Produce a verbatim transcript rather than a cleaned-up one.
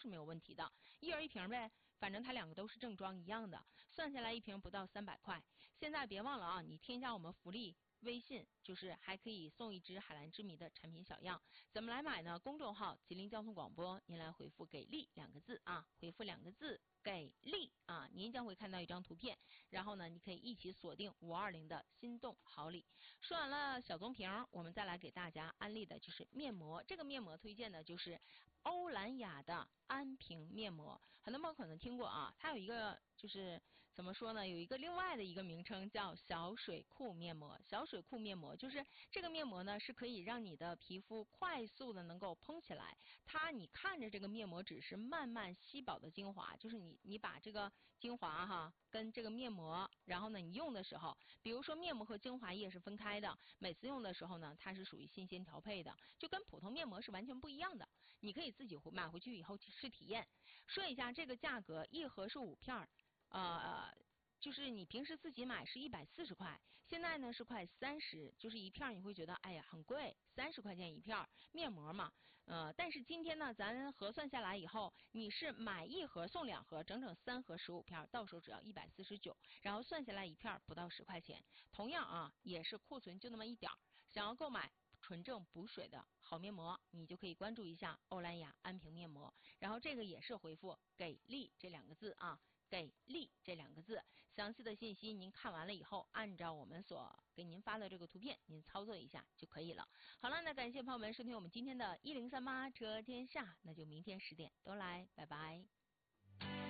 是没有问题的，一人一瓶呗，反正它两个都是正装一样的，算下来一瓶不到三百块。现在别忘了啊，你添加我们福利微信，就是还可以送一支海蓝之谜的产品小样。怎么来买呢？公众号吉林交通广播，您来回复给力两个字啊，回复两个字给力啊，您将会看到一张图片，然后呢，你可以一起锁定五二零的心动好礼。说完了小棕瓶，我们再来给大家安利的就是面膜。这个面膜推荐的就是欧莱雅的安瓶面膜，很多朋友可能听过啊，它有一个就是怎么说呢，有一个另外的一个名称叫小水库面膜。小水库面膜就是这个面膜呢，是可以让你的皮肤快速的能够嘭起来。它你看着这个面膜纸是慢慢吸饱的精华，就是你你把这个精华哈跟这个面膜，然后呢你用的时候，比如说面膜和精华液是分开的，每次用的时候呢，它是属于新鲜调配的，就跟普通面膜是完全不一样的。你可以自己买回去以后试体验。说一下这个价格，一盒是五片儿。呃，就是你平时自己买是一百四十块，现在呢是快三十，就是一片你会觉得哎呀很贵，三十块钱一片面膜嘛，呃，但是今天呢咱核算下来以后，你是买一盒送两盒，整整三盒十五片，到手只要一百四十九，然后算下来一片不到十块钱，同样啊也是库存就那么一点儿，想要购买纯正补水的好面膜，你就可以关注一下欧莱雅安瓶面膜，然后这个也是回复给力这两个字啊，给力这两个字，详细的信息您看完了以后，按照我们所给您发的这个图片，您操作一下就可以了。好了，那感谢朋友们收听我们今天的一零三八车天下，那就明天十点都来，拜拜。